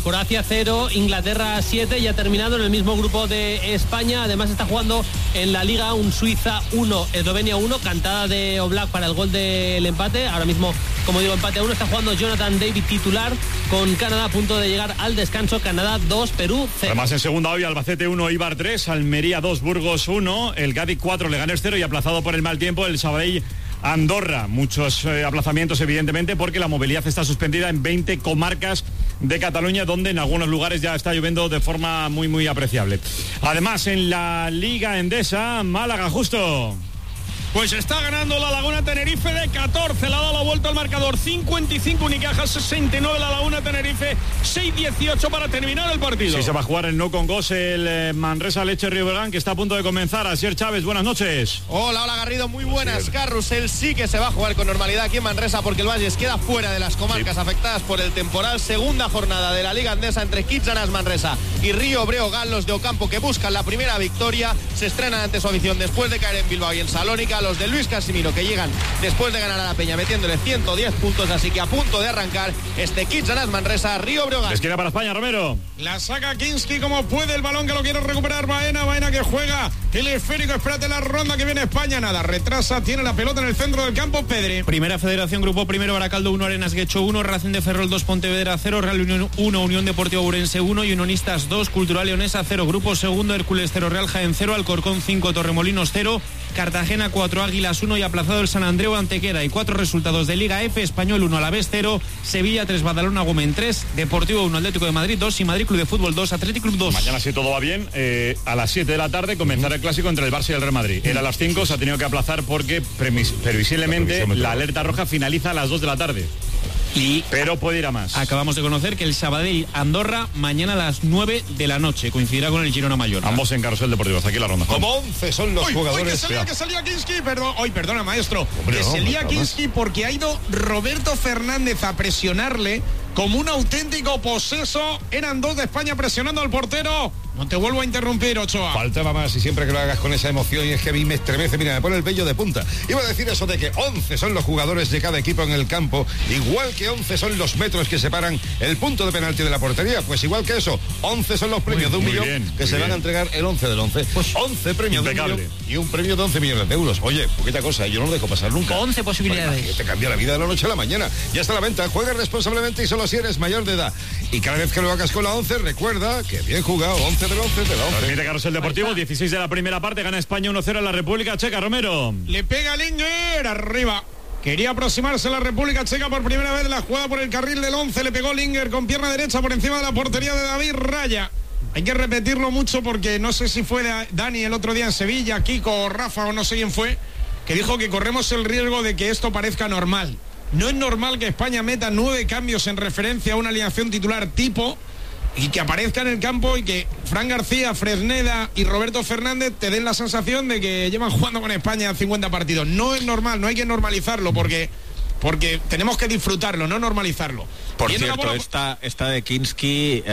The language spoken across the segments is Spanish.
Croacia 0, Inglaterra 7, y ha terminado en el mismo grupo de España. Además está jugando en la Liga un Suiza 1, Eslovenia 1, cantada de Oblak para el gol del empate. Ahora mismo, como digo, empate a 1. Está jugando Jonathan David titular con Canadá a punto de llegar al descanso. Canadá 2, Perú 0. Además en segunda hoy Albacete 1, Eibar 3, Almería 2, Burgos 1, el Cádiz 4, Leganés 0 y aplazado por el mal tiempo el Sabadell Andorra. Muchos aplazamientos evidentemente porque la movilidad está suspendida en 20 comarcas de Cataluña, donde en algunos lugares ya está lloviendo de forma muy apreciable. Además en la Liga Endesa, Málaga justo. Pues está ganando la Laguna Tenerife de 14, le ha dado la vuelta al marcador, 55 Unicaja, 69 la Laguna Tenerife, 6-18 para terminar el partido. Sí, se va a jugar el No con Gos, el Manresa Leche Riobregán, que está a punto de comenzar. Asier Chávez, buenas noches. Hola Garrido, muy buenas. Carrusel sí que se va a jugar con normalidad aquí en Manresa porque el Valles queda fuera de las comarcas afectadas por el temporal. Segunda jornada de la Liga Endesa entre Kitsanas Manresa y Río Breogán, los de Ocampo que buscan la primera victoria. Se estrenan ante su afición después de caer en Bilbao y en Salónica. Los de Luis Casimiro que llegan después de ganar a la Peña metiéndole 110 puntos, así que a punto de arrancar este Kitsanas Manresa Río Breogán. Esquina para España, Romero. La saca Kinski como puede, el balón que lo quiere recuperar Baena que juega el esférico, espérate la ronda que viene España, nada, retrasa, tiene la pelota en el centro del campo, Pedri. Primera Federación, grupo primero, Baracaldo 1, Arenas Guecho 1, Racing de Ferrol 2, Pontevedra 0, Real Unión 1, Unión Deportiva Ourense 1 y Unionistas 2, Cultural Leonesa 0, grupo segundo, Hércules 0, Real Jaén 0, Alcorcón 5, Torremolinos 0, Cartagena 4, Águilas 1 y aplazado el San Andreu Antequera. Y 4 resultados de Liga F: Español 1, Alavés 0, Sevilla 3, Badalona Gómez 3, Deportivo 1, Atlético de Madrid 2 y Madrid Club de Fútbol 2, Atlético Club 2. Mañana, si todo va bien, a las 7 de la tarde comenzará el clásico entre el Barça y el Real Madrid. Era a las 5, se ha tenido que aplazar porque previsiblemente la alerta roja finaliza a las 2 de la tarde. Pero puede ir a más. Acabamos de conocer que el Sabadell Andorra mañana a las 9 de la noche coincidirá con el Girona Mallorca. Ambos en Carrusel Deportivo. Hasta aquí la ronda. Como 11 son los jugadores. Que salía Kinski, perdona maestro. Hombre, que salía Kinski porque ha ido Roberto Fernández a presionarle como un auténtico poseso. Eran 2 de España presionando al portero. No te vuelvo a interrumpir, Ochoa. Faltaba más y siempre que lo hagas con esa emoción, y es que a mí me estremece, mira, me pone el vello de punta. Iba a decir eso de que 11 son los jugadores de cada equipo en el campo, igual que 11 son los metros que separan el punto de penalti de la portería. Pues igual que eso, 11 son los premios de 1 millón que se van a entregar el 11 del 11. Pues 11 premios impecable. De 1 millón y un premio de 11 millones de euros. Oye, poquita cosa, yo no lo dejo pasar nunca. 11 posibilidades. Que te cambia la vida de la noche a la mañana. Ya está a la venta, juega responsablemente y solo si eres mayor de edad. Y cada vez que lo hagas con la 11, recuerda que bien jugado, 11 del 11 de la 11. Transmite Carrusel Deportivo, 16 de la primera parte, gana España 1-0 en la República Checa, Romero. Le pega Linger, arriba. Quería aproximarse a la República Checa por primera vez, la jugada por el carril del 11, le pegó Linger con pierna derecha por encima de la portería de David Raya. Hay que repetirlo mucho porque no sé si fue Dani el otro día en Sevilla, Kiko o Rafa o no sé quién fue, que dijo que corremos el riesgo de que esto parezca normal. No es normal que España meta 9 cambios en referencia a una alineación titular tipo y que aparezca en el campo y que Fran García, Fresneda y Roberto Fernández te den la sensación de que llevan jugando con España 50 partidos. No es normal, no hay que normalizarlo porque tenemos que disfrutarlo, no normalizarlo. Por cierto, esta de Kinski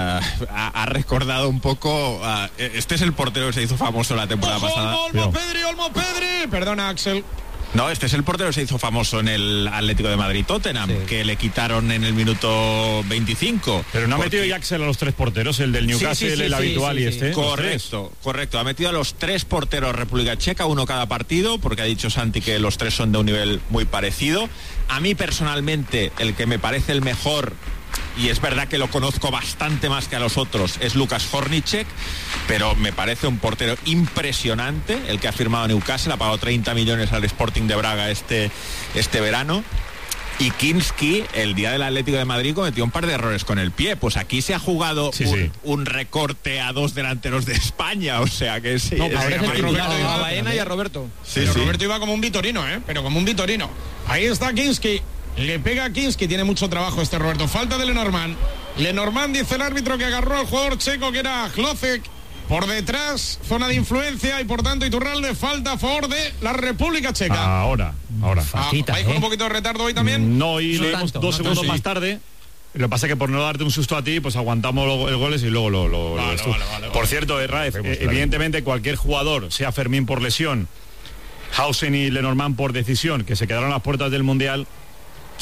ha recordado un poco. Este es el portero que se hizo famoso la temporada pasada. Olmo Pedri. Perdona, Axel. No, este es el portero que se hizo famoso en el Atlético de Madrid-Tottenham, sí, que le quitaron en el minuto 25. Pero no ha metido Jaxel a los 3 porteros, el del Newcastle, el habitual y este. Correcto. Ha metido a los 3 porteros República Checa, 1 cada partido, porque ha dicho Santi que los 3 son de un nivel muy parecido. A mí personalmente, el que me parece el mejor, y es verdad que lo conozco bastante más que a los otros, es Lukas Hornicek, pero me parece un portero impresionante, el que ha firmado Newcastle, ha pagado 30 millones al Sporting de Braga este verano. Y Kinski, el día del Atlético de Madrid, cometió un par de errores con el pie. Pues aquí se ha jugado un recorte a 2 delanteros de España, o sea que sí. No, a Baena y a Roberto. Roberto iba como un vitorino, pero como un vitorino. Ahí está Kinski. Le pega a Kinski, tiene mucho trabajo este Roberto. Falta de Lenormand. Lenormand, dice el árbitro, que agarró al jugador checo que era Hlocek. Por detrás, zona de influencia y por tanto Iturralde, falta a favor de la República Checa. Ahora. ¿Vais con un poquito de retardo hoy también? No, y leemos 2 segundos más tarde. Lo que pasa es que por no darte un susto a ti, pues aguantamos el goles y luego lo vale. Por cierto, Raef, evidentemente cualquier jugador, sea Fermín por lesión, Hausen y Lenormand por decisión, que se quedaron a las puertas del Mundial,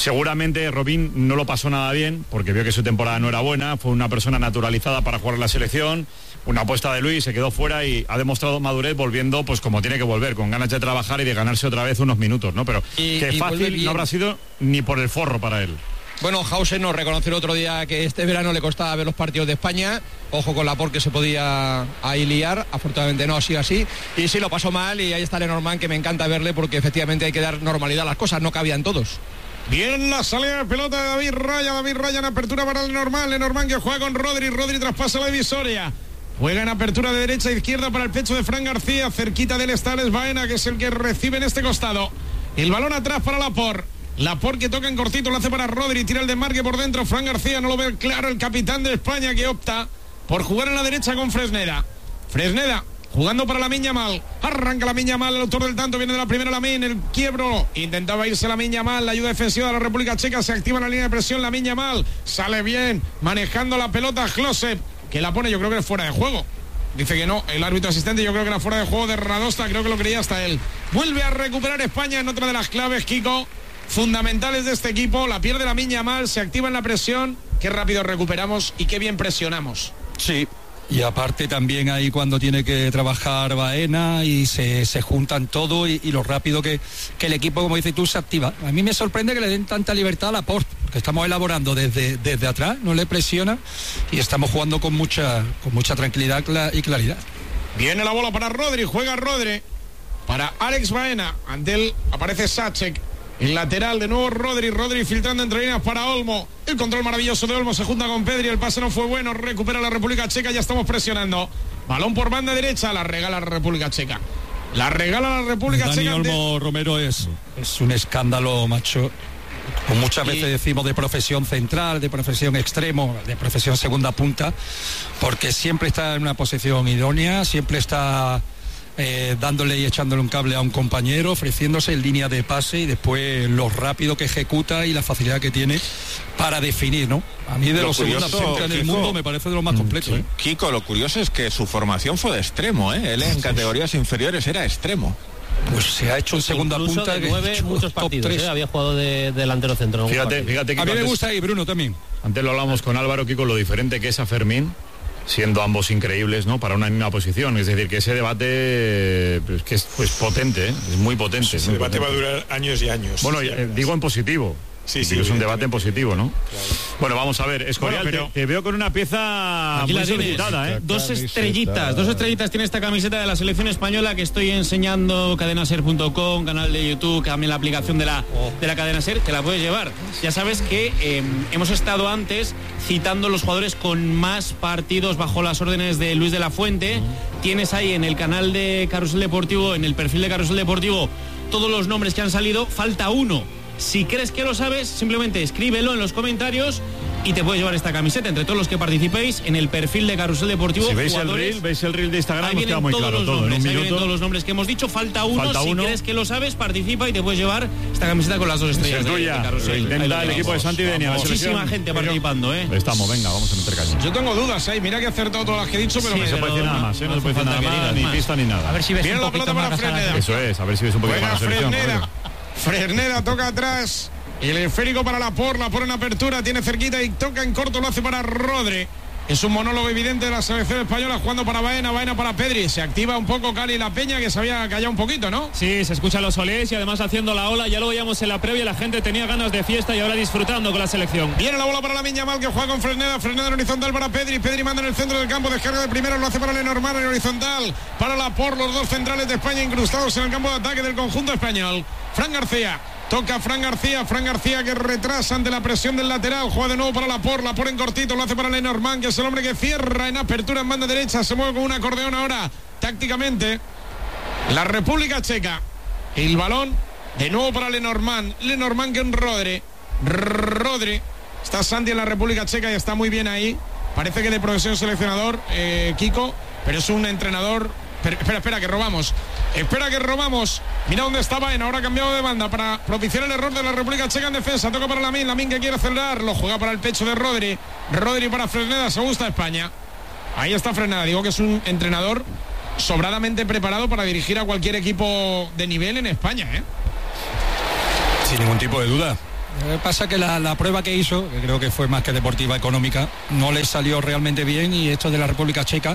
Seguramente Robin no lo pasó nada bien, porque vio que su temporada no era buena, fue una persona naturalizada para jugar en la selección, una apuesta de Luis, se quedó fuera y ha demostrado madurez volviendo pues como tiene que volver, con ganas de trabajar y de ganarse otra vez unos minutos, ¿no? Pero que fácil no habrá sido ni por el forro para él. Bueno, Hausen nos reconoció el otro día que este verano le costaba ver los partidos de España. Ojo con Laporte, que se podía ahí liar. Afortunadamente no ha sido así. Y sí lo pasó mal, y ahí está Lenormand, que me encanta verle porque efectivamente hay que dar normalidad a las cosas, no cabían todos. Bien la salida de pelota de David Raya en apertura para Lenormand que juega con Rodri traspasa la divisoria. Juega en apertura de derecha a izquierda para el pecho de Fran García, cerquita del está Alex Baena, que es el que recibe en este costado. El balón atrás para Laporte que toca en cortito, lo hace para Rodri, tira el desmarque por dentro, Fran García no lo ve claro, el capitán de España, que opta por jugar en la derecha con Fresneda jugando para Lamine Yamal, arranca Lamine Yamal, el autor del tanto, viene de la primera Lamine, el quiebro, intentaba irse Lamine Yamal, la ayuda defensiva de la República Checa, se activa en la línea de presión, Lamine Yamal sale bien, manejando la pelota Klose, que la pone, yo creo que es fuera de juego. Dice que no, el árbitro asistente, yo creo que era fuera de juego de Radosta, creo que lo creía hasta él. Vuelve a recuperar España en otra de las claves, Kiko, fundamentales de este equipo. La pierde Lamine Yamal, se activa en la presión. Qué rápido recuperamos y qué bien presionamos. Sí, y aparte también ahí cuando tiene que trabajar Baena y se juntan todo y lo rápido que el equipo, como dices tú, se activa. A mí me sorprende que le den tanta libertad a Laporte, porque estamos elaborando desde atrás, no le presiona y estamos jugando con mucha tranquilidad y claridad. Viene la bola para Rodri, juega Rodri para Alex Baena, ante él aparece Sacek. El lateral, de nuevo Rodri filtrando entre líneas para Olmo. El control maravilloso de Olmo, se junta con Pedri, el pase no fue bueno, recupera la República Checa, ya estamos presionando. Balón por banda derecha, la regala la República Checa. Dani Olmo Romero es un escándalo, macho. Como muchas veces decimos, de profesión central, de profesión extremo, de profesión segunda punta, porque siempre está en una posición idónea, siempre está dándole y echándole un cable a un compañero, ofreciéndose en línea de pase, y después lo rápido que ejecuta y la facilidad que tiene para definir, ¿no? A mí de los segunda punta en el mundo me parece de lo más completo. Sí. Kiko, lo curioso es que su formación fue de extremo, ¿eh? Él en categorías inferiores era extremo. Pues se ha hecho en segunda punta de 9 muchos partidos, había jugado de delantero centro. Fíjate que a mí me gusta ahí Bruno también. Antes lo hablamos con Álvaro, Kiko, lo diferente que es a Fermín, siendo ambos increíbles, ¿no? Para una misma posición. Es decir, que ese debate que es potente, ¿eh? Es muy potente. Ese debate va a durar años y años. Bueno, digo en positivo. Sí, es un debate en positivo, ¿no? Claro. Bueno, vamos a ver, Escorial, pero te veo con una pieza muy solicitada, ¿eh? Dos estrellitas tiene esta camiseta de la selección española que estoy enseñando, cadenaser.com, canal de YouTube, también la aplicación de la cadena Ser, que la puedes llevar. Ya sabes que hemos estado antes citando los jugadores con más partidos bajo las órdenes de Luis de la Fuente. Tienes ahí en el canal de Carrusel Deportivo, en el perfil de Carrusel Deportivo, todos los nombres que han salido, falta uno. Si crees que lo sabes, simplemente escríbelo en los comentarios y te puedes llevar esta camiseta entre todos los que participéis en el perfil de Carrusel Deportivo. Si veis el reel de Instagram, nos queda muy claro todo. Ahí vienen todos los nombres que hemos dicho, falta uno. Si crees que lo sabes, participa y te puedes llevar esta camiseta con las dos estrellas de Carrusel. Intenta el equipo de Santi Denia. Muchísima gente participando, ¿eh? Estamos, venga, vamos a meter caña. Yo tengo dudas, mira que he acertado todas las que he dicho, pero no se puede decir nada más, no se puede decir nada más, ni pista ni nada. A ver si ves un poquito más. Eso es, a ver si ves un poquito más la selección. Fresneda toca atrás. El esférico para Laporte en apertura, tiene cerquita y toca en corto, lo hace para Rodri. Es un monólogo evidente de la selección española, jugando para Baena para Pedri. Se activa un poco Cali La Peña, que se había callado un poquito, ¿no? Sí, se escuchan los olés y además haciendo la ola. Ya lo veíamos en la previa, la gente tenía ganas de fiesta y ahora disfrutando con la selección. Viene la bola para Lamine Yamal, que juega con Fresneda en horizontal para Pedri. Pedri manda en el centro del campo, descarga de primero, lo hace para Lenormand en horizontal. Para Laporte, los dos centrales de España incrustados en el campo de ataque del conjunto español. Fran García. Toca Fran García que retrasa ante la presión del lateral, juega de nuevo para Laporte en cortito, lo hace para Lenormand, que es el hombre que cierra en apertura en banda derecha, se mueve con un acordeón ahora, tácticamente, la República Checa. El balón, de nuevo para Lenormand con Rodri, está Santi en la República Checa y está muy bien ahí, parece que de profesión seleccionador, Kiko, pero es un entrenador. Espera, que robamos. Mira dónde está Baena, ahora ha cambiado de banda para propiciar el error de la República Checa en defensa. Toca para Lamine que quiere acelerar, lo juega para el pecho de Rodri para Fresneda, se gusta España. Ahí está Fresneda, digo que es un entrenador sobradamente preparado para dirigir a cualquier equipo de nivel en España, ¿eh? Sin ningún tipo de duda. Pasa que la prueba que hizo, que creo que fue más que deportiva, económica, no le salió realmente bien, y esto de la República Checa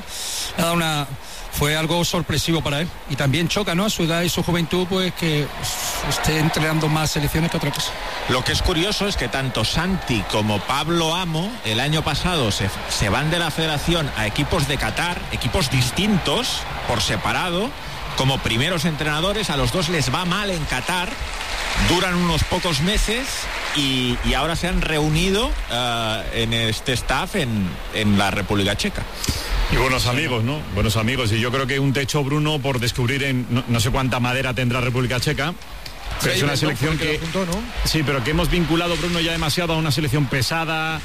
fue algo sorpresivo para él, y también choca, ¿no?, a su edad y su juventud, pues que esté entrenando más selecciones que otra cosa. Lo que es curioso es que tanto Santi como Pablo Amo el año pasado se van de la federación a equipos de Qatar, equipos distintos por separado, como primeros entrenadores. A los dos les va mal en Qatar, duran unos pocos meses y ahora se han reunido en este staff en la República Checa. Y buenos amigos, ¿no? Buenos amigos. Y yo creo que un techo, Bruno, por descubrir no sé cuánta madera tendrá República Checa. Pero es una selección que juntó, ¿no? Sí, pero que hemos vinculado, Bruno, ya demasiado a una selección pesada,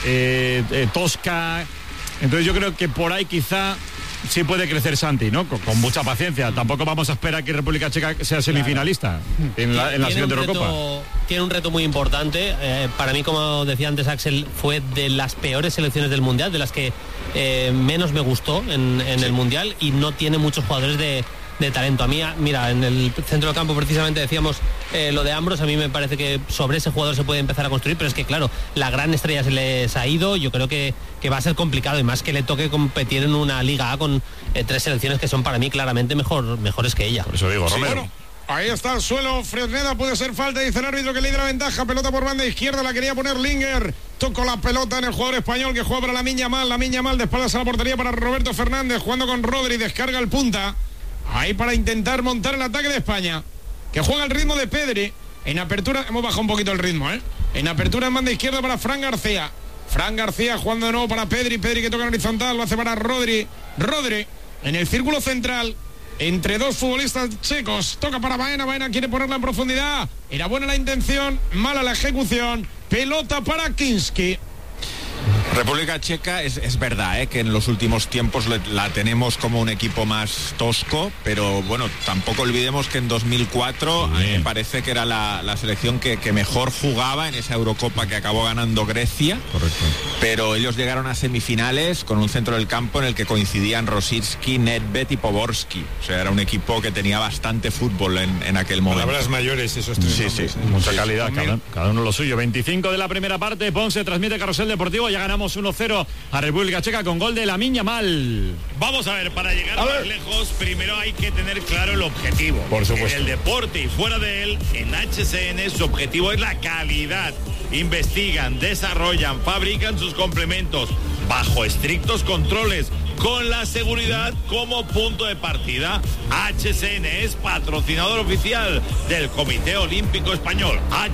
tosca. Entonces yo creo que por ahí quizá sí puede crecer Santi, ¿no? Con mucha paciencia. Tampoco vamos a esperar que República Checa sea semifinalista en la siguiente Eurocopa. Tiene un reto muy importante. Para mí, como decía antes Axel, fue de las peores selecciones del Mundial, de las que menos me gustó en el Mundial, y no tiene muchos jugadores de talento. A mí, mira, en el centro del campo precisamente decíamos lo de Ambros. A mí me parece que sobre ese jugador se puede empezar a construir, pero es que claro, la gran estrella se les ha ido. Yo creo que va a ser complicado, y más que le toque competir en una Liga A con 3 selecciones que son para mí claramente mejores que ella. Por eso digo, Romero. Bueno, ahí está el suelo, Fresneda, puede ser falta, dice el árbitro que le da la ventaja. Pelota por banda izquierda, la quería poner Linger, tocó la pelota en el jugador español que juega para Lamine Yamal de espaldas a la portería para Roberto Fernández, jugando con Rodri, descarga el punta, ahí para intentar montar el ataque de España, que juega el ritmo de Pedri. En apertura, hemos bajado un poquito el ritmo, en apertura en banda izquierda para Fran García jugando de nuevo para Pedri que toca en horizontal, lo hace para Rodri en el círculo central entre dos futbolistas checos, toca para Baena quiere ponerla en profundidad, era buena la intención, mala la ejecución, pelota para Kinski. República Checa es verdad que en los últimos tiempos la tenemos como un equipo más tosco, pero bueno, tampoco olvidemos que en 2004 a mí me parece que era la selección que mejor jugaba en esa Eurocopa que acabó ganando Grecia. Correcto. Pero ellos llegaron a semifinales con un centro del campo en el que coincidían Rosicky, Nedved y Poborski. O sea, era un equipo que tenía bastante fútbol en aquel momento. Palabras mayores esos tres nombres. Sí, mucha calidad, cada uno lo suyo. 25 de la primera parte, Ponce transmite Carrusel Deportivo, ya ganamos 1-0 a República Checa con gol de Lamine Yamal. Vamos a ver, para llegar más lejos, primero hay que tener claro el objetivo. Por supuesto. En el deporte y fuera de él, en HCN su objetivo es la calidad. Investigan, desarrollan, fabrican sus complementos bajo estrictos controles, con la seguridad como punto de partida. HCN es patrocinador oficial del Comité Olímpico Español.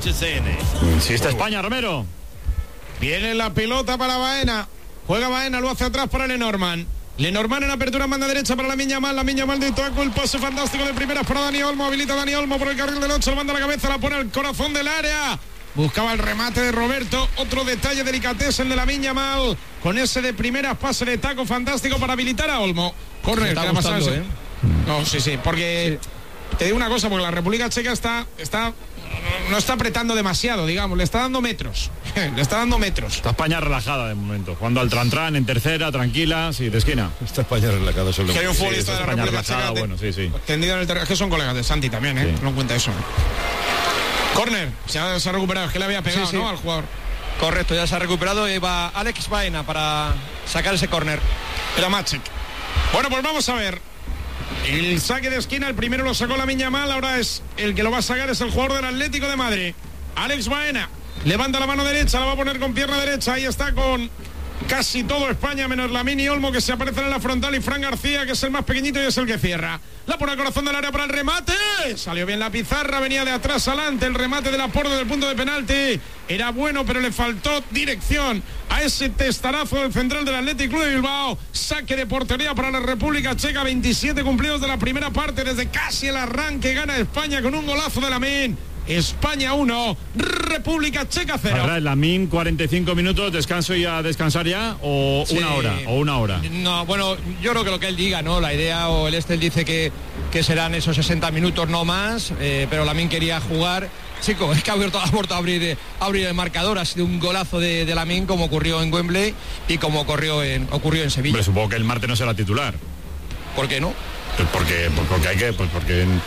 HCN. Sí, está España, Romero. Viene la pelota para Baena. Juega Baena, lo hace atrás para Lenormand en apertura en banda derecha para Lamine Yamal de taco, el pase fantástico de primeras para Dani Olmo. Habilita Dani Olmo por el carril del 8, lo manda a la cabeza, la pone al corazón del área. Buscaba el remate de Roberto. Otro detalle delicatesen de Lamine Yamal. Con ese de primeras, pase de taco fantástico para habilitar a Olmo. Corre, está gustando, No, sí, porque te digo una cosa, porque la República Checa no está apretando demasiado, digamos, le está dando metros. Está España relajada de momento, jugando al tran en tercera, tranquila, sí, de esquina. Está España relajada solo. Que hay un futbolista de la España República relajada, Checa bueno, sí. tendido en el terreno, es que son colegas de Santi también, sí. No cuenta eso. Córner, se ha recuperado, es que le había pegado, ¿no?, al jugador. Correcto, ya se ha recuperado y va Alex Baena para sacar ese córner. Era Maciek. Bueno, pues vamos a ver. El saque de esquina, el primero lo sacó Lamine Yamal, ahora es el que lo va a sacar, es el jugador del Atlético de Madrid, Alex Baena. Levanta la mano derecha, la va a poner con pierna derecha, ahí está con casi todo España, menos Lamine Olmo, que se aparece en la frontal, y Fran García, que es el más pequeñito y es el que cierra. La pone al corazón del área para el remate. Salió bien la pizarra, venía de atrás adelante el remate del Laporte del punto de penalti. Era bueno, pero le faltó dirección a ese testarazo del central del Athletic Club de Bilbao. Saque de portería para la República Checa. 27 cumplidos de la primera parte. Desde casi el arranque gana España con un golazo de Lamine. España 1, República Checa 0. Lamine, 45 minutos, descanso y a descansar ya, o sí, una hora. No, bueno, yo creo que lo que él diga, ¿no? La idea, o el Estel dice que serán esos 60 minutos, no más, pero Lamine quería jugar. Chico, es que ha abierto la puerta a abrir el marcador. Ha sido un golazo de Lamine, como ocurrió en Wembley y como ocurrió en Sevilla. Hombre, supongo que el martes no será titular. ¿Por qué no? Porque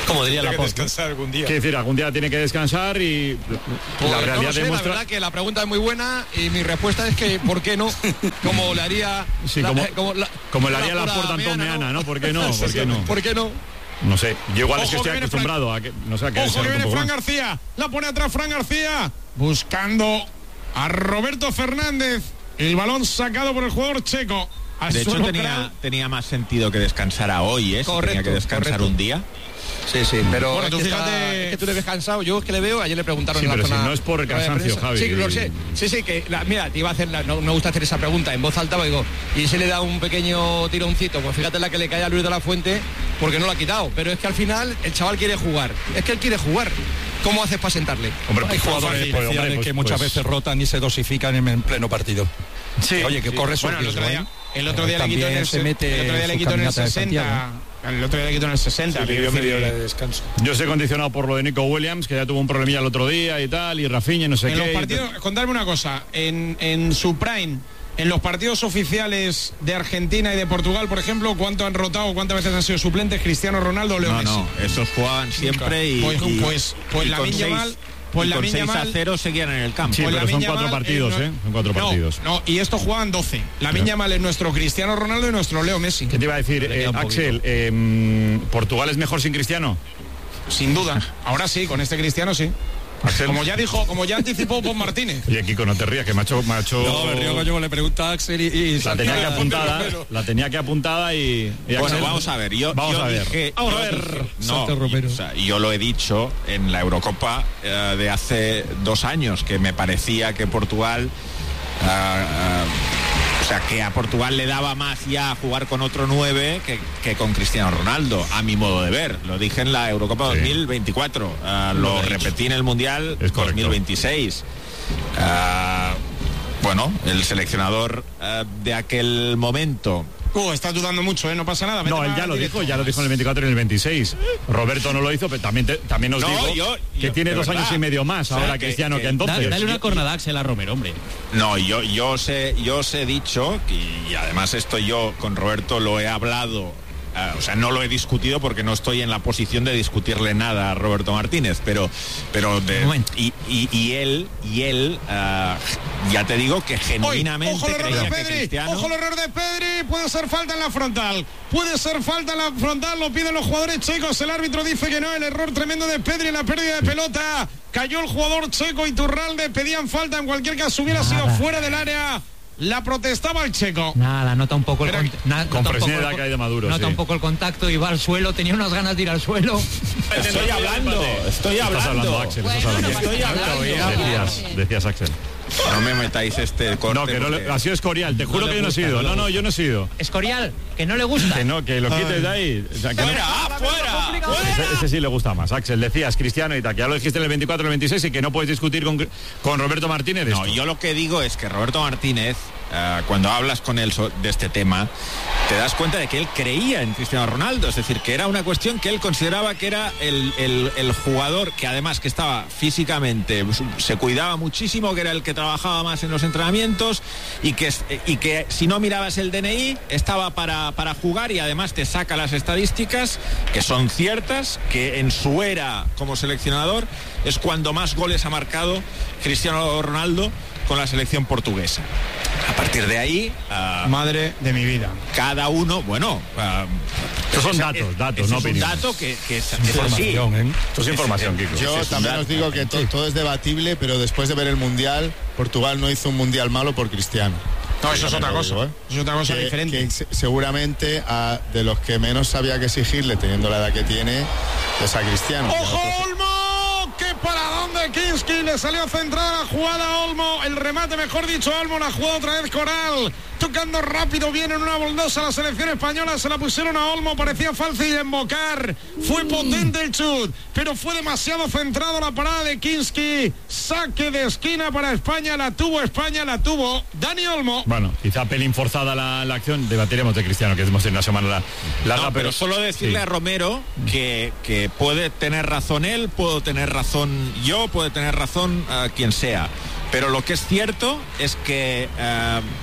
Como diría tiene la que descansar algún día. Quiere decir, algún día tiene que descansar y Pues la realidad no lo sé, demuestra... la verdad que la pregunta es muy buena y mi respuesta es que ¿por qué no? Como le haría Sí, como le haría la Porta Antón Meana, ¿no? ¿Por qué no? ¿Por qué no? ¿Por qué no? No sé, yo igual es que Ojo, estoy que viene acostumbrado a que... No sé, a que Ojo se que note un viene poco Fran más. García. La pone atrás Fran García. Buscando a Roberto Fernández. El balón sacado por el jugador checo. De hecho, tenía más sentido que descansara hoy, ¿eh? Correcto, tenía que descansar correcto. un día. Sí, pero Bueno, es, tú que fíjate- es que tú le ves cansado. Yo es que le veo, ayer le preguntaron Sí, en la pero zona si no es por el rueda de cansancio, prensa. Javi. Sí, lo sé. Sí, que mira, te iba a hacer no me gusta hacer esa pregunta en voz alta, porque digo, y se le da un pequeño tironcito, pues fíjate la que le cae a Luis de la Fuente, porque no lo ha quitado, pero es que al final el chaval quiere jugar. Es que él quiere jugar. ¿Cómo haces para sentarle? Hombre, Hay jugadores especiales que muchas veces rotan y se dosifican en pleno partido. Sí, Oye, que corre su Bueno, riesgo, ¿eh? el otro día le quitó en el, se mete el otro día le su quitó en el caminata de 60. Santiago. El otro día le quitó en el 60. Sí, le dio media hora de descanso. Yo estoy condicionado por lo de Nico Williams, que ya tuvo un problemilla el otro día y tal, y Rafinha, no sé En qué. los partidos, contadme una cosa, en su prime, en los partidos oficiales de Argentina y de Portugal, por ejemplo, ¿cuánto han rotado, cuántas veces han sido suplentes Cristiano Ronaldo o Leo Messi? No, esos jugaban siempre y Pues y Lamine con Yamal, con 6-0 seguían en el campo. Sí, Pues pero son Lamine 4 Yamal, partidos, no- ¿eh? Son 4 partidos. No, y estos juegan 12. Lamine Yamal es nuestro Cristiano Ronaldo y nuestro Leo Messi. ¿Qué te iba a decir, Le queda un Axel? ¿Portugal es mejor sin Cristiano? Sin duda. Ahora sí, con este Cristiano sí. Axel. Como ya anticipó Pon Martínez. Oye, Kiko, no te rías, que me ha hecho... No, me río, yo le pregunta a Axel y La tenía que apuntada, y Bueno, Axel- vamos a ver. Yo Vamos a ver. dije, Vamos a yo ver. dije- no, Santo Romero. o sea, yo lo he dicho en la Eurocopa de hace 2 años, que me parecía que Portugal... o sea, que a Portugal le daba más ya jugar con otro 9 que con Cristiano Ronaldo, a mi modo de ver. Lo dije en la Eurocopa 2024, lo repetí en el Mundial Es correcto. 2026. Bueno, el seleccionador de aquel momento... Estás dudando mucho, ¿eh? No pasa nada. No, él ya lo dijo en el 24 y en el 26. Roberto no lo hizo, pero también os No, digo que yo, tiene de 2 años verdad. y medio más O sea, ahora que- Cristiano que que- entonces. Dale una cornada a Axel a Romero, hombre. No, yo os he dicho, y además esto yo con Roberto lo he hablado, o sea, no lo he discutido porque no estoy en la posición de discutirle nada a Roberto Martínez, pero Un momento. y él, ya te digo que genuinamente ojo el error creía de que Pedri, Cristiano... ojo el error de Pedri, puede ser falta en la frontal, lo piden los jugadores checos, el árbitro dice que no, el error tremendo de Pedri en la pérdida de pelota, cayó el jugador checo Iturralde, pedían falta, en cualquier caso hubiera sido fuera del área, la protestaba el checo. Nada, nota un poco el Pero- Con presión de la caída de Maduro. nota sí. un poco el contacto, iba al suelo, tenía unas ganas de ir al suelo. Estoy hablando, Estás hablando, Axel, estás hablando. estoy hablando. Decías, Axel. No me metáis este corte. No, que no porque- ha sido Escorial, te juro le que yo no he gusta, sido. no le No, yo no he sido. Escorial, que no le gusta. Que no, que lo quites de ahí. O sea, que no- ¡Fuera! Ese sí le gusta más. Axel, decías Cristiano y tal, que ya lo dijiste en el 24 y el 26 y que no puedes discutir con Roberto Martínez. No, esto. yo lo que digo es que Roberto Martínez, cuando hablas con él de este tema, te das cuenta de que él creía en Cristiano Ronaldo, es decir, que era una cuestión que él consideraba que era el jugador que además que estaba físicamente, se cuidaba muchísimo, que era el que trabajaba más en los entrenamientos y que si no mirabas el DNI estaba para jugar y además te saca las estadísticas que son ciertas, que en su era como seleccionador es cuando más goles ha marcado Cristiano Ronaldo con la selección portuguesa. A partir de ahí, Madre de mi vida. cada uno, bueno, Estos son datos, ese no es un opiniones. dato que es así. información, ¿eh? Esto es información, Kiko. Yo Ese es un también dato. os digo que todo es debatible, pero después de ver el Mundial, Portugal no hizo un Mundial malo por Cristiano. No, eso es otra cosa. Digo, ¿eh? Es otra cosa diferente. Que seguramente de los que menos sabía que exigirle, teniendo la edad que tiene, es a Cristiano. ¡Ojo, Olmo! ¡Qué paradón de Kinski! Le salió centrada la jugada a Olmo. El remate, mejor dicho, Olmo. La jugada otra vez Coral. Tocando rápido, viene en una boldosa la selección española. Se la pusieron a Olmo. Parecía fácil embocar. Fue potente el chut, pero fue demasiado centrado la parada de Kinski. Saque de esquina para España. La tuvo Dani Olmo. Bueno, quizá pelín forzada la acción. Debatiremos de Cristiano, que hemos tenido una semana larga, No, pero solo decirle sí. a Romero que puede tener razón él, puedo tener razón yo, puede tener razón quien sea. Pero lo que es cierto es que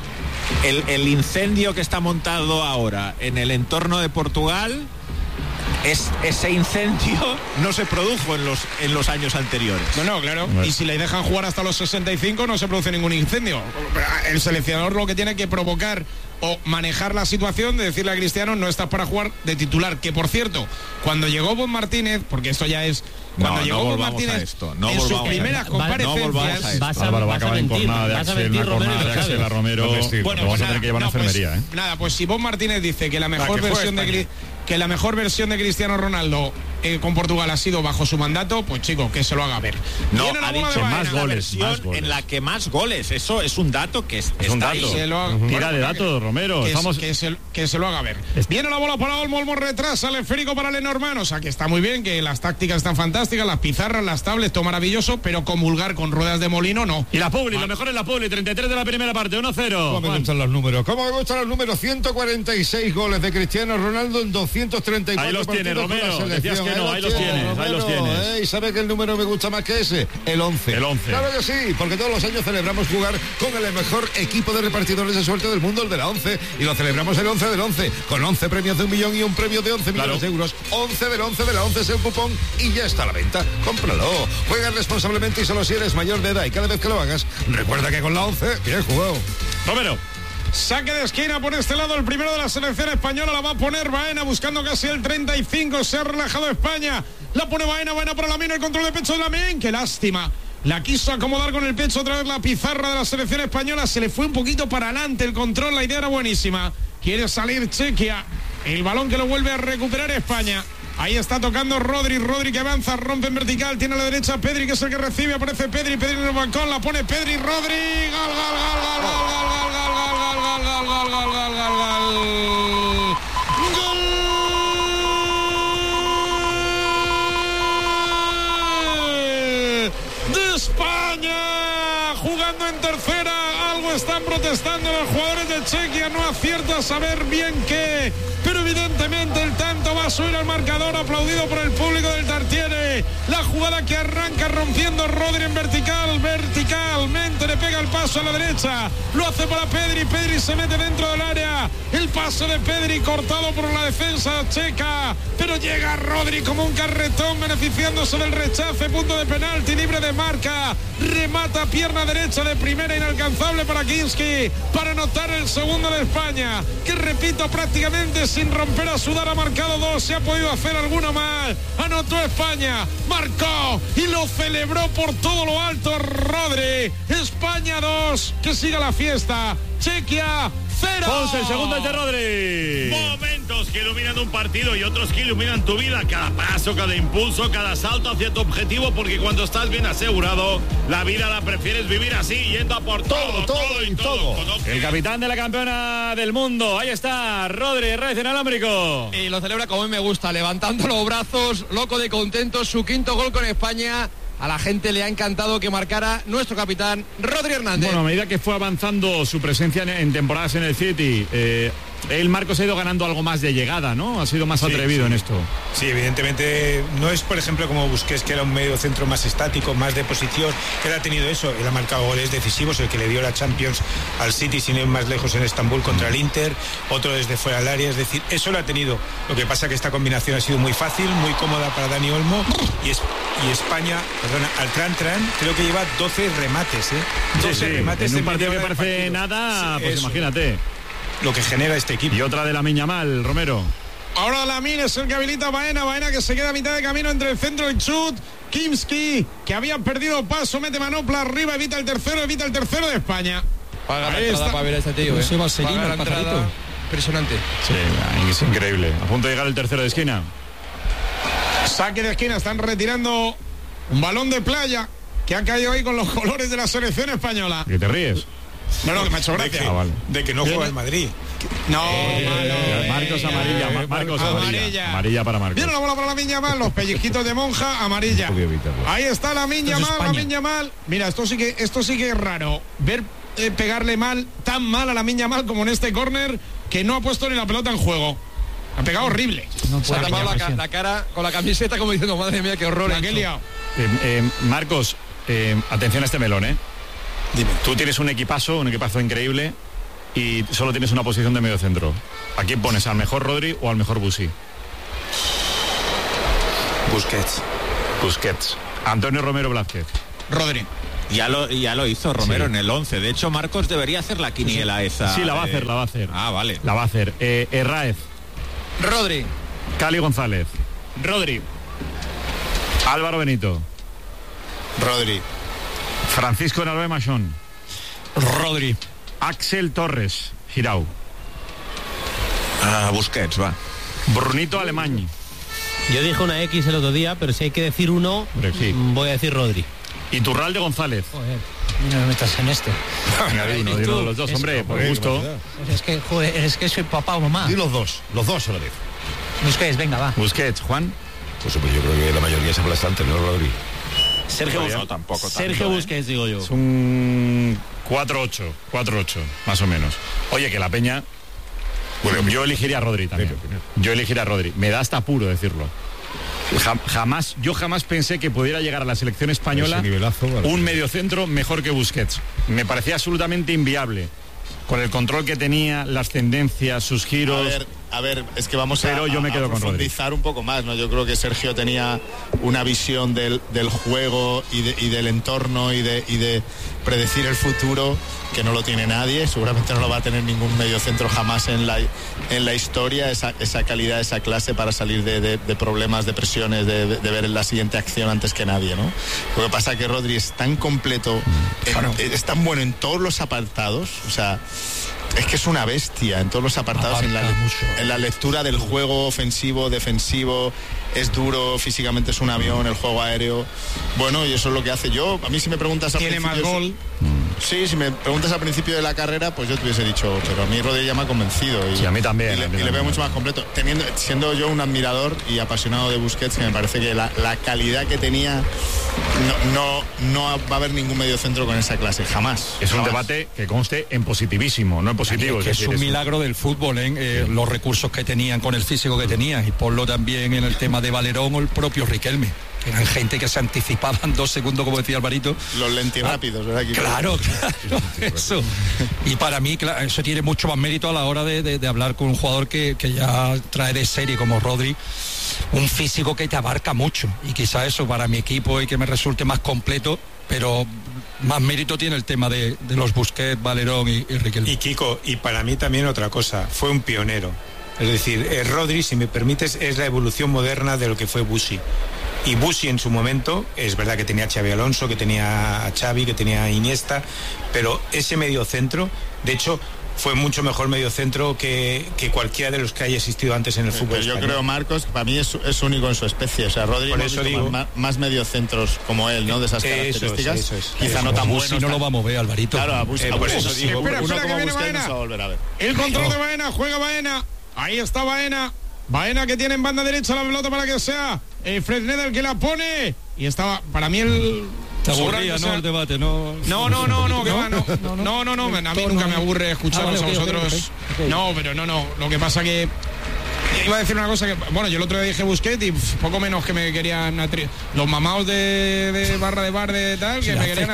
el incendio que está montado ahora en el entorno de Portugal ese incendio no se produjo en los años anteriores. No, claro. Y si le dejan jugar hasta los 65 no se produce ningún incendio. El seleccionador lo que tiene que provocar o manejar la situación de decirle a Cristiano no estás para jugar de titular. Que por cierto, cuando llegó Bob Martínez, porque esto ya es... Cuando llegó Bob Martínez en sus primeras comparecencias... Vas a acabar en jornada de Axel, una jornada de Axel a Romero. Bueno, vamos a tener que llevar una enfermería. Nada, pues si Bob Martínez dice que la mejor versión de Cristiano Ronaldo con Portugal ha sido bajo su mandato, pues chico, que se lo haga ver. No, ha dicho más goles. En la que más goles. Eso es un dato que es un dato. Tira de datos, Romero. Que se lo haga ver. Viene la bola para Olmo, Olmo retrasa el esférico para Lenormand. O sea, que está muy bien, que las tácticas están fantásticas, las pizarras, las tablets, todo maravilloso, pero comulgar con ruedas de molino, no. Y la Publi, lo mejor es la Publi, 33 de la primera parte, 1-0. ¿Cómo me gustan los números? ¿Cómo me gustan los números? 146 goles de Cristiano Ronaldo en 234 ahí los tiene, Romero. Decías que no, ahí los tienes. ¿Y sabe que el número me gusta más que ese? El 11. El 11. Claro que sí, porque todos los años celebramos jugar con el mejor equipo de repartidores de suerte del mundo, el de la 11. Y lo celebramos el 11 del 11, con 11 premios de 1 millón y un premio de 11 millones de euros. 11 del 11 de la 11 es el cupón y ya está a la venta. Cómpralo. Juega responsablemente y solo si eres mayor de edad. Y cada vez que lo hagas, recuerda que con la 11, bien jugado. Romero. Saque de esquina por este lado, el primero de la selección española, la va a poner Baena buscando casi el 35, se ha relajado España, la pone Baena para Lamine, el control de pecho de Lamine, qué lástima, la quiso acomodar con el pecho otra vez la pizarra de la selección española, se le fue un poquito para adelante el control, la idea era buenísima, quiere salir Chequia, el balón que lo vuelve a recuperar España. Ahí está tocando Rodri que avanza, rompe en vertical, tiene a la derecha Pedri, que es el que recibe, aparece Pedri en el balcón, la pone Pedri, Rodri, gol. De España, jugando en tercera, algo están protestando los jugadores de Chequia, no acierta a saber bien qué, pero evidentemente el tanto va a subir al marcador, aplaudido por el público del Tartiere. La jugada que arranca rompiendo Rodri en verticalmente le pega el paso a la derecha, lo hace para Pedri se mete dentro del área, el paso de Pedri cortado por la defensa checa, pero llega Rodri como un carretón beneficiándose del rechace, punto de penalti, libre de marca, remata pierna derecha de primera, inalcanzable para Kinski, para anotar el segundo de España, que repito, prácticamente sin romper a sudar ha marcado 2, se ha podido hacer alguno más, anotó España, marcó y lo celebró por todo lo alto Rodri. España 2, que siga la fiesta, Chequia 0. Ponce, el segundo es de Rodri. Momentos que iluminan un partido y otros que iluminan tu vida. Cada paso, cada impulso, cada salto hacia tu objetivo, porque cuando estás bien asegurado, la vida la prefieres vivir así, yendo a por todo. El capitán de la campeona del mundo, ahí está, Rodri, Reyes inalámbrico. Y lo celebra como a mí me gusta, levantando los brazos, loco de contento, su quinto gol con España. A la gente le ha encantado que marcara nuestro capitán Rodri Hernández. Bueno, a medida que fue avanzando su presencia en temporadas en el City, el Marcos ha ido ganando algo más de llegada, ¿no? Ha sido más atrevido en esto. Sí, evidentemente no es, por ejemplo, como Busquets, que era un medio centro más estático, más de posición. Él ha tenido eso, él ha marcado goles decisivos, el que le dio la Champions al City sin ir más lejos en Estambul contra el Inter, otro desde fuera del área, es decir, eso lo ha tenido. Lo que pasa que esta combinación ha sido muy fácil, muy cómoda para Dani Olmo y España, al Tran, creo que lleva 12 remates, 12 remates en un partido que parece nada, pues eso. Imagínate. Lo que genera este equipo. Y otra de Lamine Yamal, Romero. Ahora Lamine es el que habilita a Baena que se queda a mitad de camino entre el centro y el chut. Kinski, que había perdido paso, mete manopla arriba, evita el tercero de España. Paga la entrada para ver a este tío, Paga la entrada. Impresionante. Sí, es increíble. A punto de llegar el tercero de esquina. Saque de esquina, están retirando un balón de playa que ha caído ahí con los colores de la selección española. ¿Qué te ríes? No, que me ha hecho gracia. De que no juega el Madrid. No, Marcos amarilla, Marcos amarilla. Amarilla para Marcos. Viene la bola para Lamine Yamal, los pellizquitos de monja, amarilla. Ahí está Lamine Yamal. Mira, esto sí que es raro. Ver pegarle tan mal a Lamine Yamal como en este córner, que no ha puesto ni la pelota en juego. Ha pegado horrible. Se ha tapado la cara con la camiseta como diciendo, madre mía, qué horror. ¿Qué liado? Marcos, atención a este melón, Dime. Tú tienes un equipazo increíble y solo tienes una posición de medio centro. ¿A quién pones? ¿Al mejor Rodri o al mejor Busi? Busquets. Antonio Romero Blázquez. Rodri. Ya lo hizo Romero en el 11. De hecho, Marcos debería hacer la quiniela esa. Sí, la va a hacer. Ah, vale. La va a hacer. Herráez. Rodri. Cali González. Rodri. Álvaro Benito. Rodri. Francisco Narvé Machón. Rodri. Axel Torres. Girau. Busquets, va. Brunito Alemany. Yo dije una X el otro día, pero si hay que decir uno, sí. Voy a decir Rodri. Iturralde González. Joder, no me metas en esto. Dilo los dos, hombre, por gusto. Pues es que soy papá o mamá. Y los dos a la vez. Busquets, venga, va. Busquets, Juan. Pues yo creo que la mayoría es aplastante, ¿no, Rodri? Sergio No, tampoco. Sergio Busquets, digo yo. Es un 4-8, más o menos. Oye, que la Peña... Bueno, yo elegiría a Rodri también. Yo elegiría a Rodri. Me da hasta apuro decirlo. Yo jamás pensé que pudiera llegar a la selección española un mediocentro mejor que Busquets. Me parecía absolutamente inviable. Con el control que tenía, las tendencias, sus giros. A ver, es que vamos pero yo me quedo a con profundizar un poco más, ¿no? Yo creo que Sergio tenía una visión del juego y del entorno y de predecir el futuro que no lo tiene nadie. Seguramente no lo va a tener ningún mediocentro jamás en la historia, esa calidad, esa clase para salir de problemas, de presiones, de ver la siguiente acción antes que nadie, ¿no? Lo que pasa es que Rodri es tan completo, es tan bueno en todos los apartados, o sea... Es que es una bestia en todos los apartados, en la lectura del juego ofensivo, defensivo, es duro, físicamente es un avión, el juego aéreo. Bueno, y eso es lo que hace. A mí si me preguntas al Tiene principio... más gol. Sí, si me preguntas al principio de la carrera, pues yo te hubiese dicho, pero a mí Rodri ya me ha convencido. Y, sí, a mí también. Y le veo mucho más completo. Siendo yo un admirador y apasionado de Busquets, que me parece que la calidad que tenía, no va a haber ningún mediocentro con esa clase, jamás. Es un debate que conste en positivísimo, no en positivo. Es un milagro del fútbol, los recursos que tenían con el físico que tenían, y ponlo también en el tema de Valerón o el propio Riquelme, que eran gente que se anticipaban 2 segundos, como decía Alvarito. Los lentirrápidos, ¿verdad? Claro, eso. Y para mí, claro, eso tiene mucho más mérito a la hora de hablar con un jugador que ya trae de serie como Rodri, un físico que te abarca mucho, y quizá eso para mi equipo y que me resulte más completo, pero más mérito tiene el tema de los Busquets, Valerón y Riquelme. Y Kiko, y para mí también otra cosa, fue un pionero. Es decir, Rodri, si me permites, es la evolución moderna de lo que fue Busi. Y Busi en su momento, es verdad que tenía a Xabi Alonso, que tenía a Xavi, que tenía a Iniesta, pero ese mediocentro, de hecho, fue mucho mejor mediocentro que cualquiera de los que haya existido antes en el fútbol español. Yo creo, Marcos, para mí es único en su especie. O sea, Rodri, por eso digo, más mediocentros como él, ¿no? De esas características. Eso es. Quizá no tan buenos. Busi no lo va a mover, Alvarito. Claro, a Busi. Por eso digo. Espera, que viene Baena. El control de Baena, juega Baena. Ahí está Baena. Baena que tiene en banda derecha la pelota para que sea Fresneda el que la pone. Y estaba, para mí el... Te aburría, ¿no? El debate, no. No, que va, no. A mí nunca me aburre escucharos a vosotros. Okay. No, pero no. Lo que pasa que iba a decir una cosa que, bueno, yo el otro día dije Busquets y poco menos que me querían los mamaos de barra de bar de tal, que me querían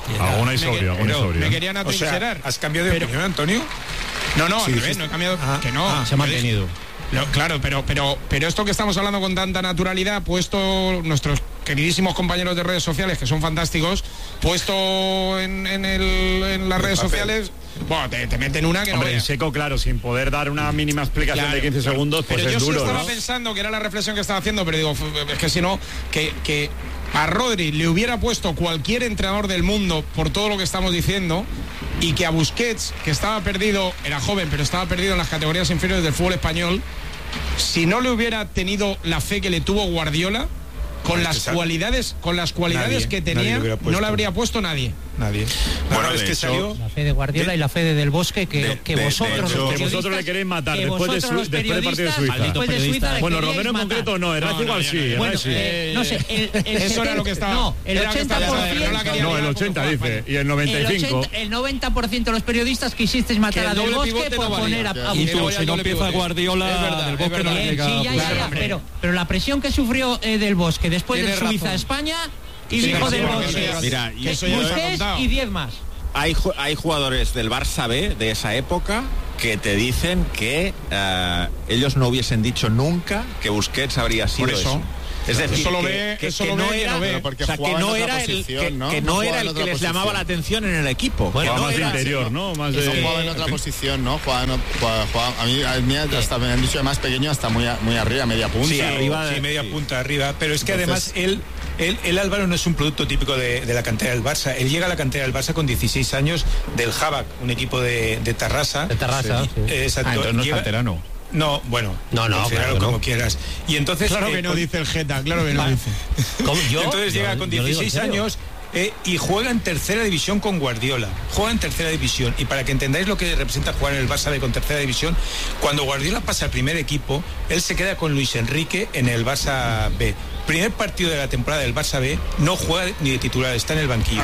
me querían atrincherar. O sea, ¿has cambiado de opinión, Antonio? No, al revés, no he cambiado. Que no. Se ha mantenido. Claro, pero esto que estamos hablando con tanta naturalidad, puesto nuestros queridísimos compañeros de redes sociales, que son fantásticos, puesto en las redes sociales, bueno, te meten una que en seco, claro, sin poder dar una mínima explicación de 15 segundos, pues pero es duro, yo sí estaba pensando que era la reflexión que estaba haciendo, pero digo, es que si no, que a Rodri le hubiera puesto cualquier entrenador del mundo por todo lo que estamos diciendo, y que a Busquets, que estaba perdido, era joven, pero estaba perdido en las categorías inferiores del fútbol español, si no le hubiera tenido la fe que le tuvo Guardiola, con las cualidades que tenía, no le habría puesto nadie. Bueno, es que salió la fe de Guardiola y la fe de Del Bosque que vosotros le queréis matar después del partido de Suiza. Bueno, Romero en concreto no, era igual sí. No sé, eso era lo que estaba. No, el 80%. No, el 80 dice, y el 95. El 90% de los periodistas quisisteis matar a Del Bosque por poner a y tú, si no empieza Guardiola, Del Bosque no le llega. Pero la presión que sufrió Del Bosque después de Suiza-España, y dijo Del Bosque, mira, y Busquets y 10 más. Hay jugadores del Barça B de esa época que te dicen que ellos no hubiesen dicho nunca que Busquets habría sido eso. Es decir, eso lo ve, que no era el que les llamaba la atención en el equipo. Bueno, más de interior, ¿no? Más de... No jugaba en otra posición, ¿no? Jugaba, a mí hasta me han dicho de más pequeño hasta muy arriba, media punta. Sí, arriba, media punta arriba. Pero es que además él Álvaro no es un producto típico de la cantera del Barça. Él llega a la cantera del Barça con 16 años del Jabak, un equipo de Tarrasa. De Tarrasa, sí. Exacto. Entonces no es canterano. No, bueno, claro, como quieras. Y entonces claro que no dice el Geta, claro que no dice. Entonces llega con 16 años y juega en tercera división con Guardiola. Juega en tercera división. Y para que entendáis lo que representa jugar en el Barça B con tercera división, cuando Guardiola pasa al primer equipo, él se queda con Luis Enrique en el Barça B. Primer partido de la temporada del Barça B, no juega ni de titular, está en el banquillo.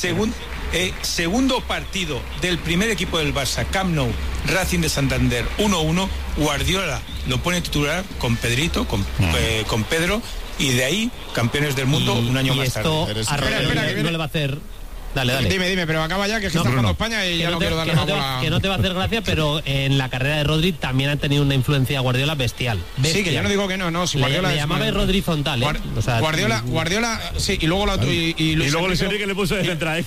Segundo partido del primer equipo del Barça, Camp Nou, Racing de Santander 1-1, Guardiola lo pone titular con Pedrito, con Pedro, y de ahí campeones del mundo un año más tarde. Espera, que no le va a hacer... Dale. Dime, pero acaba ya, que está jugando España y ya no quiero darle que no te va a hacer gracia, pero en la carrera de Rodri también ha tenido una influencia Guardiola bestial. Sí, que yo no digo que no. Si Guardiola le llamaba Rodri Fontal, O sea, Guardiola, sí, y luego Luis Enrique le puso de central.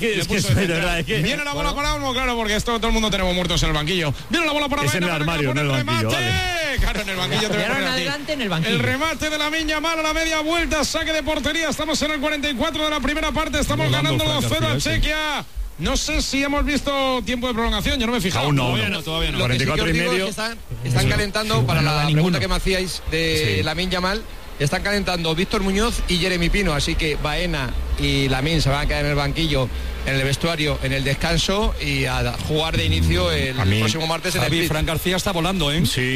Viene la bola para Olmo, claro, porque todo el mundo tenemos muertos en el banquillo. Viene la bola para Baena. Es en el armario, no en el banquillo. Claro, en el banquillo te voy a poner adelante en el banquillo. El remate de Lamine Yamal a la media vuelta, saque de portería. Estamos en el 44 de la primera parte, estamos ganando 2-0 a Chequia. No sé si hemos visto tiempo de prolongación, yo no me he fijado. Todavía no. 44 y medio. Están calentando, para la pregunta que me hacíais de Lamine Yamal, están calentando Víctor Muñoz y Jeremy Pino, así que Baena y Lamine se van a quedar en el banquillo, en el vestuario, en el descanso, y a jugar de inicio el próximo martes en el Fran García está volando, ¿eh? Sí.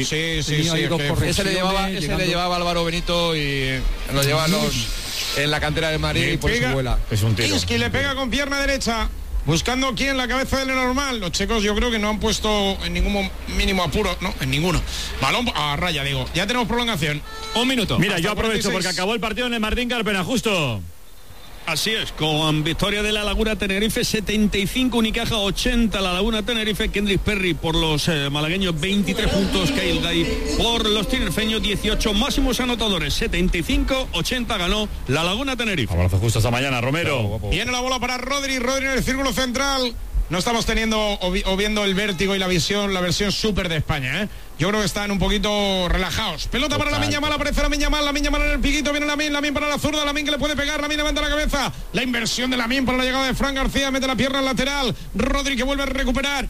Ese le llevaba Álvaro Benito y lo lleva en la cantera del Madrid y por eso vuela. Es un tiro. Isqui le pega con pierna derecha. Buscando aquí en la cabeza del normal. Los checos yo creo que no han puesto en ningún mínimo apuro. No, en ninguno. Balón a raya, digo. Ya tenemos prolongación. 1 minuto. Mira, yo aprovecho porque acabó el partido en el Martín Carpena, justo. Así es, con victoria de la Laguna Tenerife 75, Unicaja 80, la Laguna Tenerife, Kendrick Perry por los malagueños 23 puntos, Kyle Gay por los tinerfeños 18, máximos anotadores 75-80 ganó la Laguna Tenerife. Abrazo justo esta mañana, Romero. Viene la bola para Rodri en el círculo central. No estamos teniendo o viendo el vértigo y la versión súper de España, ¿eh? Yo creo que están un poquito relajados. Pelota para Lamine Yamal, aparece Lamine Yamal en el piquito, viene Lamine para la zurda, Lamine que le puede pegar, Lamine levanta la cabeza, la inversión de Lamine para la llegada de Fran García, mete la pierna al lateral, Rodri que vuelve a recuperar,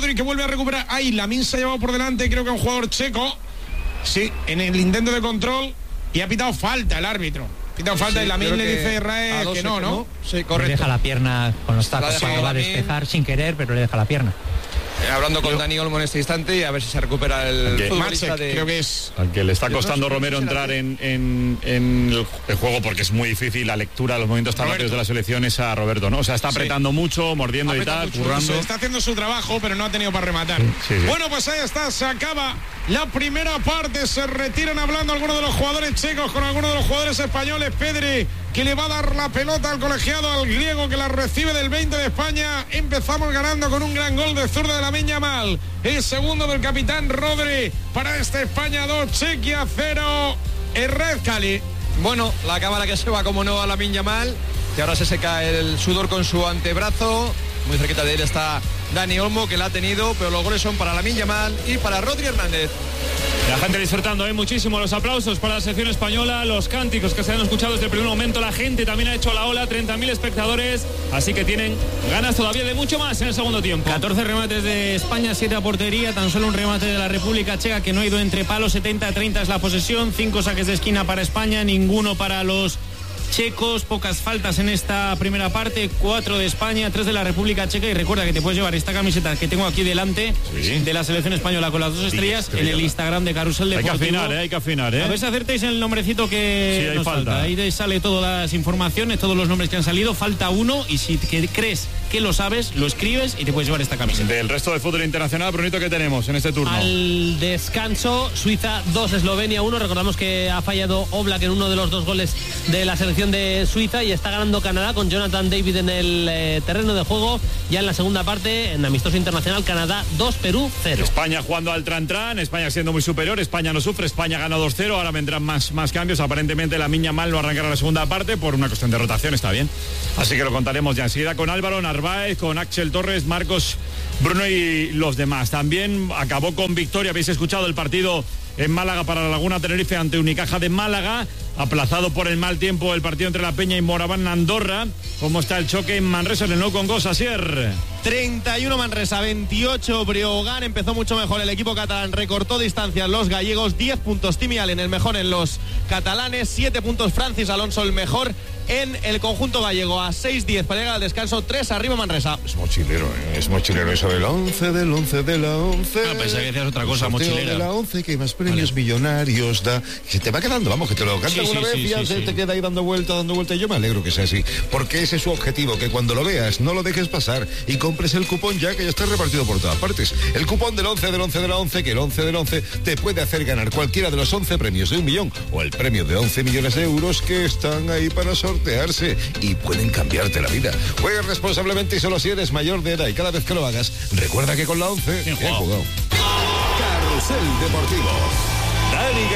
ay, Lamine se ha llevado por delante, creo que un jugador checo, sí, en el intento de control, y ha pitado falta el árbitro. Y Lamine le dice a Israel que no. Sí, correcto. Le deja la pierna con los tacos cuando va a despejar sin querer, pero le deja la pierna. Hablando con Dani Olmo en este instante y a ver si se recupera el futbolista creo que es. Al que le está costando Romero entrar en el juego porque es muy difícil la lectura de los movimientos tan rápidos de las selecciones a Roberto, ¿no? O sea, está apretando mucho, mordiendo y tal, currando. Está haciendo su trabajo, pero no ha tenido para rematar. Sí. Bueno, pues ahí está, se acaba la primera parte, se retiran hablando algunos de los jugadores checos con algunos de los jugadores españoles. Pedri, que le va a dar la pelota al colegiado, al griego, que la recibe del 20 de España. Empezamos ganando con un gran gol de zurda de Lamine Yamal. El segundo del capitán Rodri para esta España 2, Chequia 0, Red Cali. Bueno, la cámara que se va como no a Lamine Yamal, que ahora se seca el sudor con su antebrazo. Muy cerquita de él está Dani Olmo, que la ha tenido, pero los goles son para Lamine Yamal y para Rodri Hernández. La gente disfrutando, muchísimo. Los aplausos para la selección española, los cánticos que se han escuchado desde el primer momento. La gente también ha hecho la ola, 30.000 espectadores, así que tienen ganas todavía de mucho más en el segundo tiempo. 14 remates de España, 7 a portería, tan solo un remate de la República Checa que no ha ido entre palos. 70-30 es la posesión, 5 saques de esquina para España, ninguno para los checos, pocas faltas en esta primera parte, 4 de España, 3 de la República Checa. Y recuerda que te puedes llevar esta camiseta que tengo aquí delante de la selección española con las 2 estrellas en el Instagram de Carrusel Deportivo. Hay que afinar, A ver si acertéis el nombrecito que sí, nos falta. Ahí sale todas las informaciones, todos los nombres que han salido, falta uno, y si crees que lo sabes, lo escribes y te puedes llevar esta camiseta. Del resto de fútbol internacional, Brunito, ¿qué tenemos en este turno? Al descanso, Suiza 2, Eslovenia 1. Recordamos que ha fallado Oblak en uno de los 2 goles de la selección de Suiza y está ganando Canadá con Jonathan David en el terreno de juego. Ya en la segunda parte, en amistoso internacional, Canadá 2, Perú 0. España jugando al tran-tran, España siendo muy superior, España no sufre, España gana 2-0, ahora vendrán más cambios. Aparentemente la Miña mal no arrancará la segunda parte por una cuestión de rotación, está bien. Así que lo contaremos ya enseguida con Álvaro Narváez, con Axel Torres, Marcos, Bruno y los demás. También acabó con victoria, habéis escuchado el partido en Málaga para la Laguna Tenerife ante Unicaja de Málaga, aplazado por el mal tiempo el partido entre La Peña y Moraván Andorra. ¿Cómo está el choque en Manresa en el Nou Congost, Asier? 31 Manresa, 28 Breogán. Empezó mucho mejor el equipo catalán, recortó distancias los gallegos, 10 puntos Timi Allen, el mejor en los catalanes, 7 puntos Francis Alonso, el mejor en el conjunto gallego, a 6-10 para llegar al descanso, 3 arriba Manresa. Es mochilero eso del 11 de la 11. Ah, pensaba que decías otra cosa, mochilera. De la 11 que más premios millonarios da. Se te va quedando, vamos, que te lo canta una vez y ya se te queda ahí dando vuelta. Y yo me alegro que sea así, porque ese es su objetivo, que cuando lo veas no lo dejes pasar y compres el cupón ya, que ya está repartido por todas partes. El cupón del 11 de la 11, que el 11 del 11 te puede hacer ganar cualquiera de los 11 premios de 1 millón o el premio de 11 millones de euros que están ahí para sortearse y pueden cambiarte la vida. Juegues responsablemente y solo si eres mayor de edad, y cada vez que lo hagas, recuerda que con la 11 bien jugado. Carrusel Deportivo. Dani